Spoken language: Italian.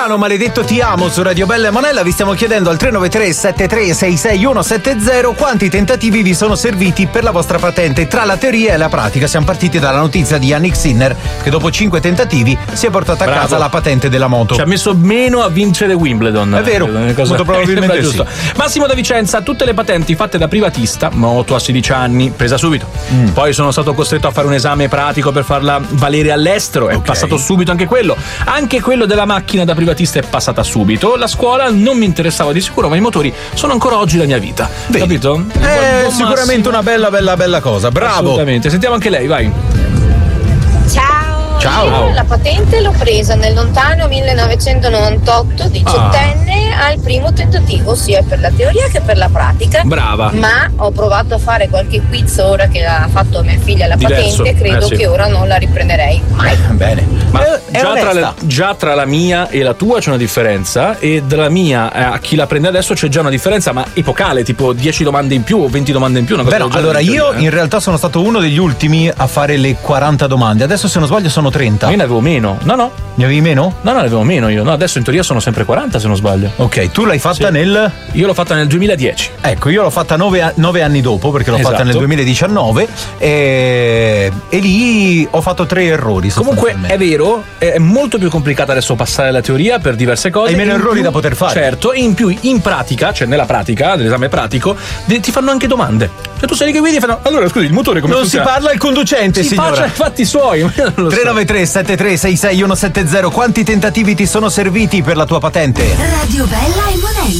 brano Maledetto ti amo su Radio Bella e Monella. Vi stiamo chiedendo al 393 7366170 quanti tentativi vi sono serviti per la vostra patente tra la teoria e la pratica. Siamo partiti dalla notizia di Yannick Sinner che dopo 5 tentativi si è portata a casa la patente della moto. Ci ha messo meno a vincere Wimbledon. È vero, molto probabilmente giusto. Sì. Massimo da Vicenza, tutte le patenti fatte da privatista, moto a 16 anni, presa subito. Poi sono stato costretto a fare un esame pratico per farla valere all'estero, è passato subito anche quello. Anche quello della macchina da privatista è passata subito. La scuola non mi interessava di sicuro, ma i motori sono ancora oggi la mia vita. Vedi? Capito? È sicuramente una bella cosa. Bravo. Assolutamente. Sentiamo anche lei, vai. Ciao. Io la patente l'ho presa nel lontano 1998, diciottenne, al primo tentativo, sia per la teoria che per la pratica. Brava. Ma ho provato a fare qualche quiz ora che ha fatto mia figlia la patente, credo che ora non la riprenderei mai. Bene. Ma già tra la mia e la tua c'è una differenza, e dalla mia a chi la prende adesso c'è già una differenza, ma epocale, tipo 10 domande in più o 20 domande in più. Una cosa del genere. Allora io in realtà sono stato uno degli ultimi a fare le 40 domande. Adesso se non sbaglio sono 30. Io ne avevo meno. No. Ne avevi meno? No, ne avevo meno io. No, adesso in teoria sono sempre 40 se non sbaglio. Ok, tu l'hai fatta nel... Io l'ho fatta nel 2010. Ecco, io l'ho fatta 9 anni dopo, perché l'ho fatta nel 2019 e lì ho fatto 3 errori. Comunque è vero, è molto più complicata adesso passare la teoria per diverse cose. Hai meno errori da poter fare. Certo, e in più in pratica, cioè nella pratica dell'esame pratico, ti fanno anche domande. Cioè tu sei lì che guidi e fanno: allora scusi, il motore come non funziona? Si parla al conducente, signora. Faccia i fatti suoi. 393 7366170 quanti tentativi ti sono serviti per la tua patente? Radio Bella e Monella.